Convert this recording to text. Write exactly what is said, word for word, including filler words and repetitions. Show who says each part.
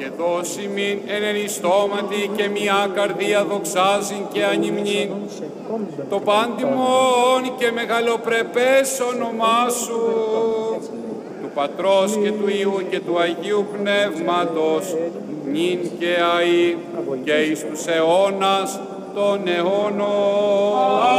Speaker 1: και δώσει μην εν ενιστόματι και μια καρδία δοξάζειν και ανυμνήν, το πάντιμον και μεγαλοπρεπές όνομά σου, του Πατρός και του Υιού και του Αγίου Πνεύματος, νυν και αεί και εις τους αιώνας των αιώνων.